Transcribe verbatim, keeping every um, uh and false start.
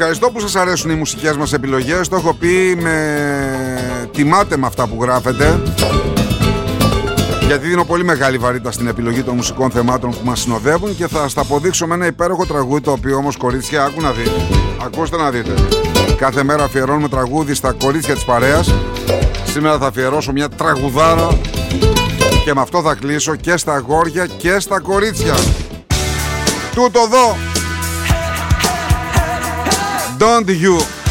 ευχαριστώ που σας αρέσουν οι μουσικές μας επιλογές. Το έχω πει, με... τιμάτε με αυτά που γράφετε, γιατί δίνω πολύ μεγάλη βαρύτητα στην επιλογή των μουσικών θεμάτων που μας συνοδεύουν και θα στα αποδείξω με ένα υπέροχο τραγούδι, το οποίο όμως, κορίτσια, άκου να δείτε. Ακούστε να δείτε. Κάθε μέρα αφιερώνουμε τραγούδι στα κορίτσια της παρέας. Σήμερα θα αφιερώσω μια τραγουδάρα και με αυτό θα κλείσω και στα αγόρια και στα κορίτσια. Τούτο εδώ. Don't you